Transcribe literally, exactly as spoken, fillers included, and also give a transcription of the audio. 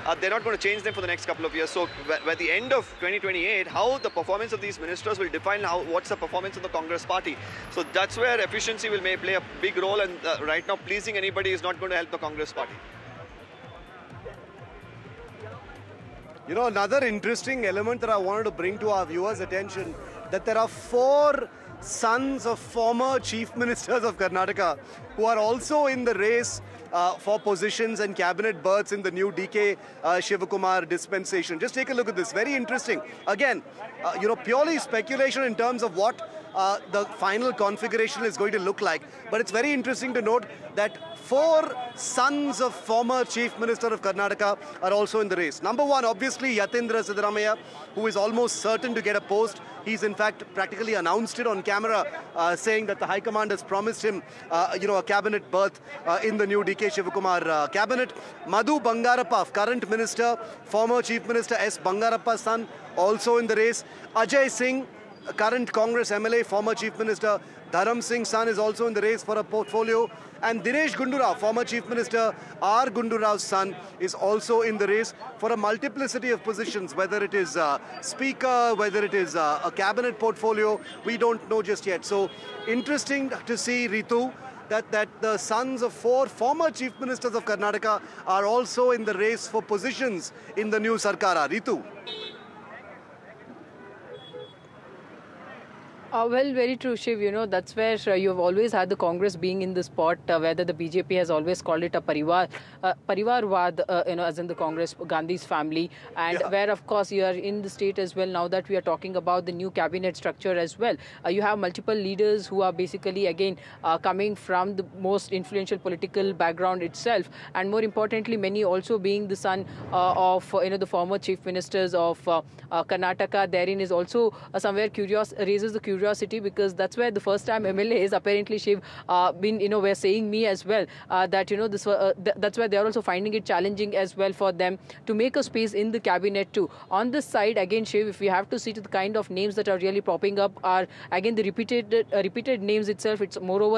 uh, they're not going to change them for the next couple of years. So by the end of twenty twenty-eight, how the performance of these ministers will define how what's the performance of the Congress party. So that's where efficiency will may play a big role, and uh, right now pleasing anybody is not going to help the Congress party. You know, another interesting element that I wanted to bring to our viewers' attention, that there are four sons of former chief ministers of Karnataka who are also in the race uh, for positions and cabinet berths in the new D K uh, Shivakumar dispensation. Just take a look at this. Very interesting. Again, uh, you know, purely speculation in terms of what Uh, the final configuration is going to look like. But it's very interesting to note that four sons of former Chief Minister of Karnataka are also in the race. Number one, obviously, Yatindra Siddaramaiah, who is almost certain to get a post. He's in fact practically announced it on camera, uh, saying that the High Command has promised him, uh, you know, a cabinet berth uh, in the new D K Shivakumar uh, cabinet. Madhu Bangarappa, current minister, former Chief Minister S. Bangarappa's son, also in the race. Ajay Singh, current Congress M L A, former Chief Minister Dharam Singh's son, is also in the race for a portfolio. And Dinesh Gundurao, former Chief Minister R. Gundurao's son, is also in the race for a multiplicity of positions, whether it is uh, Speaker, whether it is uh, a cabinet portfolio, we don't know just yet. So interesting to see, Ritu, that, that the sons of four former Chief Ministers of Karnataka are also in the race for positions in the new Sarkara. Ritu. Uh, well, very true, Shiv. You know, that's where uh, you have always had the Congress being in the spot, uh, whether the B J P has always called it a parivar, uh, parivarwad, uh, you know, as in the Congress, Gandhi's family, and yeah. where, of course, you are in the state as well. Now that we are talking about the new cabinet structure as well, uh, you have multiple leaders who are basically, again, uh, coming from the most influential political background itself, and more importantly, many also being the son uh, of, uh, you know, the former chief ministers of uh, uh, Karnataka. Therein is also uh, somewhere curious, raises the curiosity. Because that's where the first time M L As apparently, Shiv, uh, been, you know, were saying me as well uh, that, you know, this uh, th that's why they are also finding it challenging as well for them to make a space in the cabinet too. On this side, again, Shiv, if we have to see to the kind of names that are really popping up are, again, the repeated, uh, repeated names itself, it's moreover